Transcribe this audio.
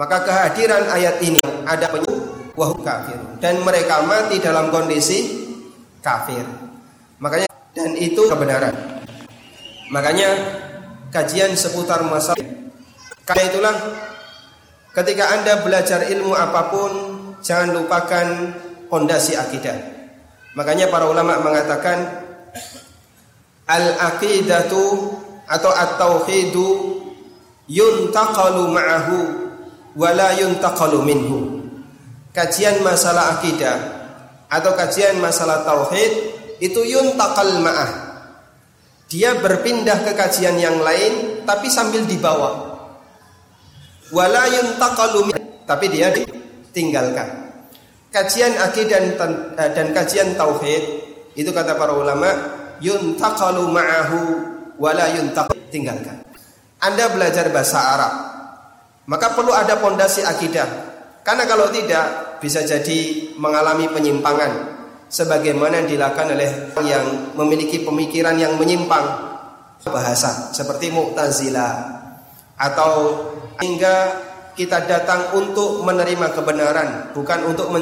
Maka kehadiran ayat ini ada wahum kafir, dan mereka mati dalam kondisi kafir. Makanya, dan itu kebenaran. Makanya kajian seputar masalah. Karena itulah ketika Anda belajar ilmu apapun, jangan lupakan pondasi akidah. Makanya para ulama mengatakan al-aqidatu atau at-tauhidu yuntaqalu ma'ahu wa la yuntaqalu minhu. Kajian masalah akidah atau kajian masalah tauhid itu yuntaqal ma'ah. Dia berpindah ke kajian yang lain tapi sambil dibawa. Wa la yuntaqalu minhu, tapi dia ditinggalkan. Kajian akidah dan kajian tauhid itu kata para ulama yuntaqalu ma'ahu wa la yuntaqalu, tinggalkan. Anda belajar bahasa Arab, maka perlu ada pondasi akidah. Karena kalau tidak, bisa jadi mengalami penyimpangan sebagaimana yang dilakukan oleh yang memiliki pemikiran yang menyimpang bahasa seperti Mu'tazilah, atau hingga kita datang untuk menerima kebenaran, bukan untuk